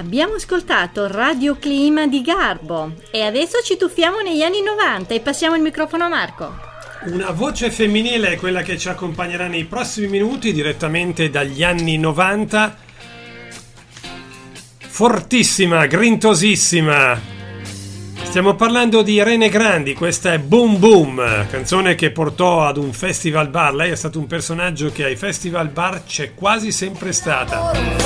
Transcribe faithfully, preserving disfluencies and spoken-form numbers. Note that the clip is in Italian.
Abbiamo ascoltato Radio Clima di Garbo e adesso ci tuffiamo negli anni novanta e passiamo il microfono a Marco. Una voce femminile è quella che ci accompagnerà nei prossimi minuti direttamente dagli anni novanta. Fortissima, grintosissima. Stiamo parlando di Irene Grandi, questa è Boom Boom, canzone che portò ad un festival bar. Lei è stato un personaggio che ai festival bar c'è quasi sempre stata.